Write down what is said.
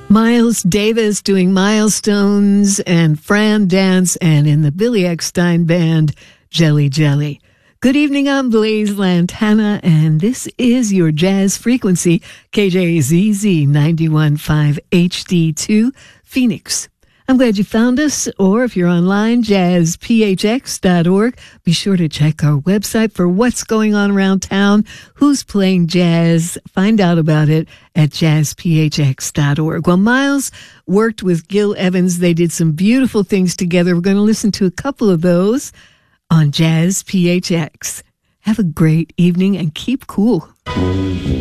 Miles Davis doing Milestones and Fran Dance, and in the Billy Eckstine Band, Jelly Jelly. Good evening, I'm Blaze Lantana, and this is your Jazz Frequency, KJZZ 91.5 HD2, Phoenix. I'm glad you found us, or if you're online, jazzphx.org. Be sure to check our website for what's going on around town, who's playing jazz. Find out about it at jazzphx.org. Well, Miles worked with Gil Evans. They did some beautiful things together. We're going to listen to a couple of those on Jazz PHX. Have a great evening and keep cool.